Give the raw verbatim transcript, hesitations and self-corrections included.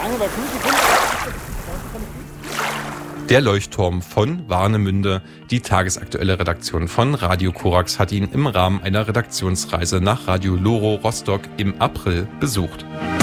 lange, bei fünf Sekunden. Der Leuchtturm von Warnemünde. Die tagesaktuelle Redaktion von Radio Korax hat ihn im Rahmen einer Redaktionsreise nach Radio Loro Rostock im April besucht.